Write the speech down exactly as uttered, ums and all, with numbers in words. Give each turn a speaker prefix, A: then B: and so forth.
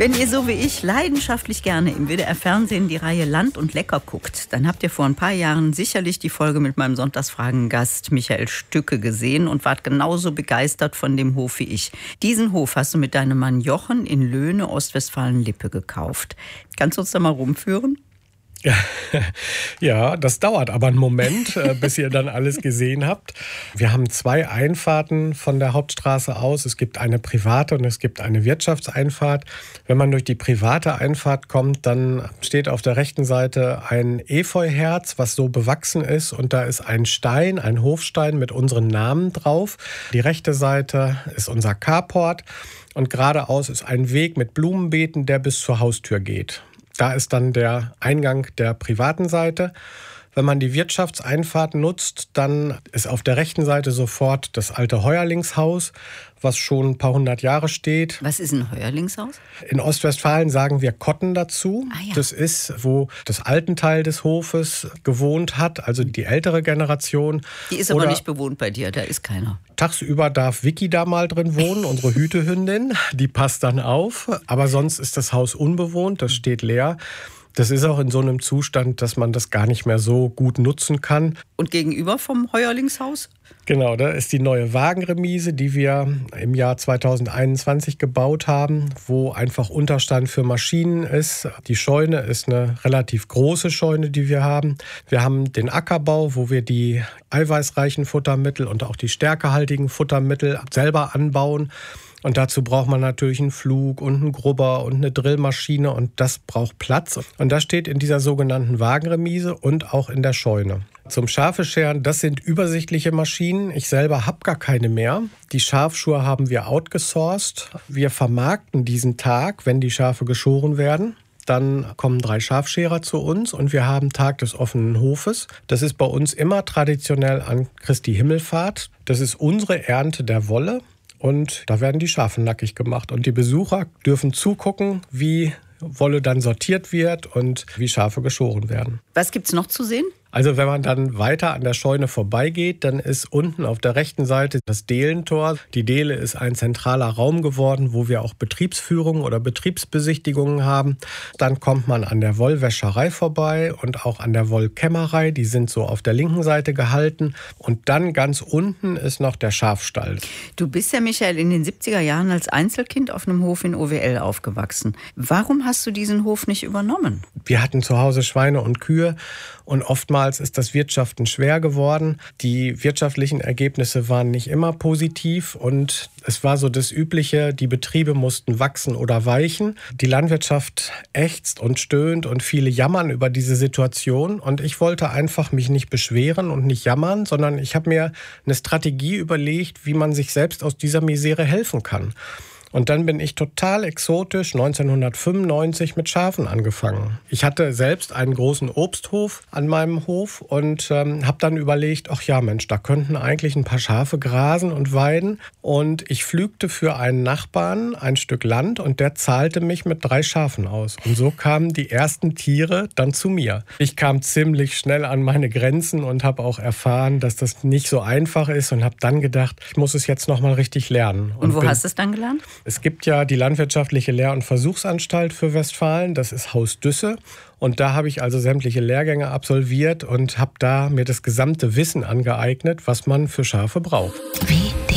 A: Wenn ihr so wie ich leidenschaftlich gerne im W D R-Fernsehen die Reihe Land und Lecker guckt, dann habt ihr vor ein paar Jahren sicherlich die Folge mit meinem Sonntagsfragen-Gast Michael Stücke gesehen und wart genauso begeistert von dem Hof wie ich. Diesen Hof hast du mit deinem Mann Jochen in Löhne, Ostwestfalen-Lippe gekauft. Kannst du uns da mal rumführen?
B: Ja, das dauert aber einen Moment, bis ihr dann alles gesehen habt. Wir haben zwei Einfahrten von der Hauptstraße aus. Es gibt eine private und es gibt eine Wirtschaftseinfahrt. Wenn man durch die private Einfahrt kommt, dann steht auf der rechten Seite ein Efeuherz, was so bewachsen ist. Und da ist ein Stein, ein Hofstein mit unseren Namen drauf. Die rechte Seite ist unser Carport. Und geradeaus ist ein Weg mit Blumenbeeten, der bis zur Haustür geht. Da ist dann der Eingang der privaten Seite. Wenn man die Wirtschaftseinfahrt nutzt, dann ist auf der rechten Seite sofort das alte Heuerlingshaus, was schon ein paar hundert Jahre steht.
A: Was ist ein Heuerlingshaus?
B: In Ostwestfalen sagen wir Kotten dazu.
A: Ah, ja.
B: Das ist, wo das alten Teil des Hofes gewohnt hat, also die ältere Generation.
A: Die ist
B: Oder
A: aber nicht bewohnt bei dir, da ist keiner.
B: Tagsüber darf Vicky da mal drin wohnen, unsere Hütehündin. Die passt dann auf. Aber sonst ist das Haus unbewohnt, das steht leer. Das ist auch in so einem Zustand, dass man das gar nicht mehr so gut nutzen kann.
A: Und gegenüber vom Heuerlingshaus?
B: Genau, da ist die neue Wagenremise, die wir im Jahr zweitausendeinundzwanzig gebaut haben, wo einfach Unterstand für Maschinen ist. Die Scheune ist eine relativ große Scheune, die wir haben. Wir haben den Ackerbau, wo wir die eiweißreichen Futtermittel und auch die stärkehaltigen Futtermittel selber anbauen. Und dazu braucht man natürlich einen Flug und einen Grubber und eine Drillmaschine und das braucht Platz. Und das steht in dieser sogenannten Wagenremise und auch in der Scheune. Zum Schafescheren, das sind übersichtliche Maschinen. Ich selber habe gar keine mehr. Die Schafschuhe haben wir outgesourced. Wir vermarkten diesen Tag, wenn die Schafe geschoren werden. Dann kommen drei Schafscherer zu uns und wir haben Tag des offenen Hofes. Das ist bei uns immer traditionell an Christi Himmelfahrt. Das ist unsere Ernte der Wolle. Und da werden die Schafe nackig gemacht. Und die Besucher dürfen zugucken, wie Wolle dann sortiert wird und wie Schafe geschoren werden.
A: Was gibt's noch zu sehen?
B: Also wenn man dann weiter an der Scheune vorbeigeht, dann ist unten auf der rechten Seite das Dehlentor. Die Dehle ist ein zentraler Raum geworden, wo wir auch Betriebsführungen oder Betriebsbesichtigungen haben. Dann kommt man an der Wollwäscherei vorbei und auch an der Wollkämmerei. Die sind so auf der linken Seite gehalten. Und dann ganz unten ist noch der Schafstall.
A: Du bist ja, Michael, in den siebziger Jahren als Einzelkind auf einem Hof in O W L aufgewachsen. Warum hast du diesen Hof nicht übernommen?
B: Wir hatten zu Hause Schweine und Kühe und oftmals ist das Wirtschaften schwer geworden. Die wirtschaftlichen Ergebnisse waren nicht immer positiv und es war so das Übliche, die Betriebe mussten wachsen oder weichen. Die Landwirtschaft ächzt und stöhnt und viele jammern über diese Situation und ich wollte einfach mich nicht beschweren und nicht jammern, sondern ich habe mir eine Strategie überlegt, wie man sich selbst aus dieser Misere helfen kann. Und dann bin ich total exotisch neunzehnhundertfünfundneunzig mit Schafen angefangen. Ich hatte selbst einen großen Obsthof an meinem Hof und ähm, habe dann überlegt, ach ja Mensch, da könnten eigentlich ein paar Schafe grasen und weiden. Und ich pflügte für einen Nachbarn ein Stück Land und der zahlte mich mit drei Schafen aus. Und so kamen die ersten Tiere dann zu mir. Ich kam ziemlich schnell an meine Grenzen und habe auch erfahren, dass das nicht so einfach ist und habe dann gedacht, ich muss es jetzt noch mal richtig lernen.
A: Und, und wo bin, hast du es dann gelernt?
B: Es gibt ja die Landwirtschaftliche Lehr- und Versuchsanstalt für Westfalen, das ist Haus Düsse. Und da habe ich also sämtliche Lehrgänge absolviert und habe da mir das gesamte Wissen angeeignet, was man für Schafe braucht.
C: W